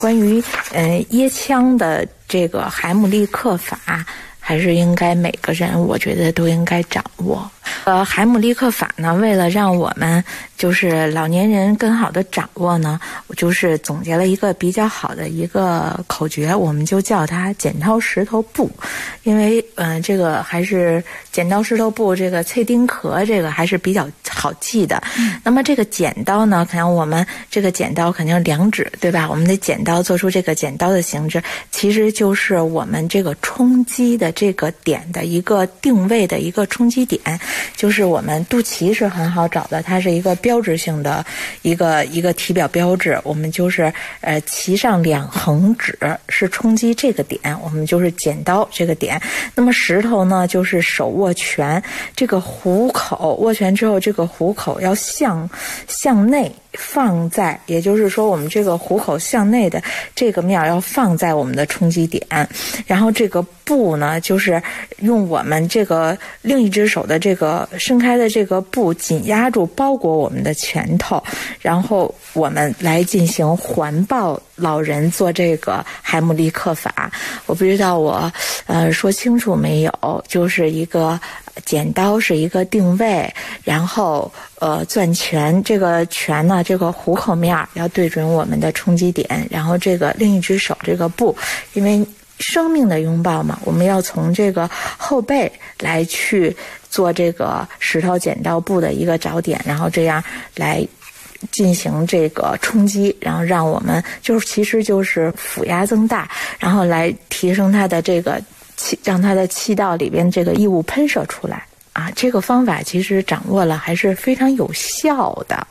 关于掖枪的这个海姆立克法，还是应该每个人我觉得都应该掌握。海姆立克法呢，为了让我们就是老年人更好的掌握呢，我就是总结了一个比较好的一个口诀，我们就叫它剪刀石头布。因为这个还是剪刀石头布，这个脆丁壳这个还是比较好记的。那么这个剪刀呢，可能我们这个剪刀肯定2指，对吧？我们的剪刀做出这个剪刀的形制，其实就是我们这个冲击的这个点的一个定位的一个冲击点。就是我们肚脐是很好找的，它是一个标志性的一个体表标志。我们就是脐上2横指是冲击这个点，我们就是剪刀这个点。那么石头呢，就是手握拳，这个虎口握拳之后，这个虎口要向内放在，也就是说我们这个虎口向内的这个面要放在我们的冲击点。然后这个布呢，就是用我们这个另一只手的这个伸开的这个布紧压住包裹我们的拳头，然后我们来进行环抱老人做这个海姆立克法。我不知道我说清楚没有，就是一个剪刀是一个定位，然后攥拳，这个拳呢，这个虎口面要对准我们的冲击点，然后这个另一只手这个布，因为生命的拥抱嘛，我们要从这个后背来去做这个石头剪刀布的一个找点，然后这样来进行这个冲击，然后让我们其实就是腹压增大，然后来提升它的这个让它的气道里边这个异物喷射出来啊。这个方法其实掌握了还是非常有效的。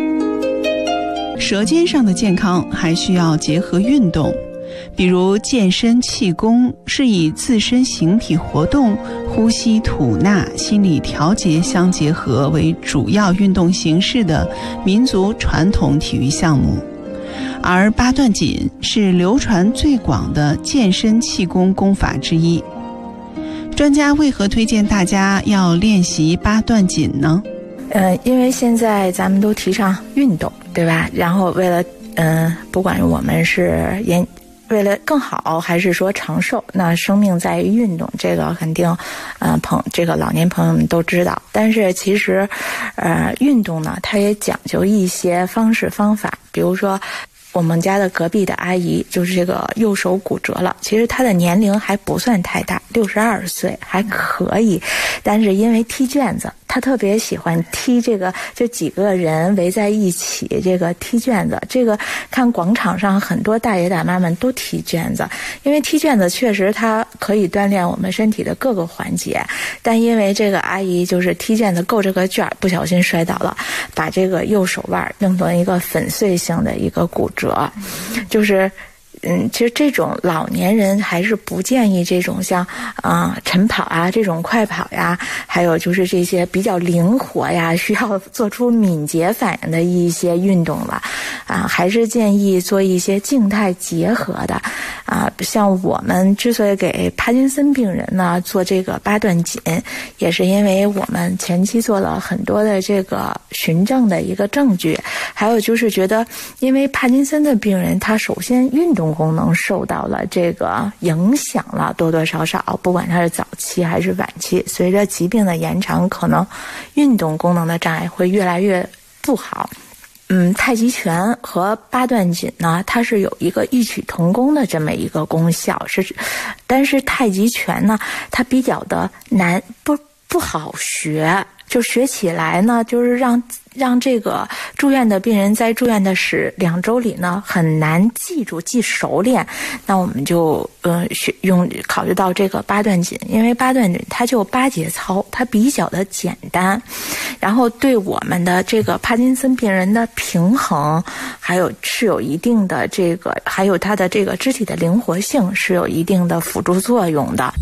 舌尖上的健康还需要结合运动，比如健身气功是以自身形体活动、呼吸吐纳、心理调节相结合为主要运动形式的民族传统体育项目，而八段锦是流传最广的健身气功功法之一。专家为何推荐大家要练习八段锦呢？ 因为现在咱们都提倡运动，对吧？然后为了不管我们是为了更好还是说长寿，那生命在于运动，这个肯定这个老年朋友们都知道。但是其实运动呢，它也讲究一些方式方法。比如说我们家的隔壁的阿姨，就是这个右手骨折了，其实她的年龄还不算太大，62岁还可以，但是因为踢毽子，她特别喜欢踢这个，就几个人围在一起这个踢毽子。这个看广场上很多大爷大妈们都踢毽子，因为踢毽子确实它可以锻炼我们身体的各个环节，但因为这个阿姨就是踢毽子够这个卷，不小心摔倒了，把这个右手腕弄成一个粉碎性的一个骨折。就是其实这种老年人还是不建议这种像晨跑啊，这种快跑呀，还有就是这些比较灵活呀，需要做出敏捷反应的一些运动了还是建议做一些静态结合的像我们之所以给帕金森病人呢做这个八段锦，也是因为我们前期做了很多的这个循证的一个证据，还有就是觉得因为帕金森的病人他首先运动功能受到了这个影响了，多多少少不管他是早期还是晚期，随着疾病的延长，可能运动功能的障碍会越来越不好。太极拳和八段锦呢，它是有一个异曲同工的这么一个功效，但是太极拳呢，它比较的难，不好学，就学起来呢，就是让这个住院的病人在住院的2周里呢很难记熟练。那我们就考虑到这个八段锦，因为八段锦它就8节操，它比较的简单，然后对我们的这个帕金森病人的平衡还有是有一定的这个，还有它的这个肢体的灵活性是有一定的辅助作用的。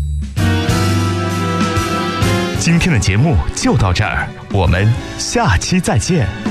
今天的节目就到这儿，我们下期再见。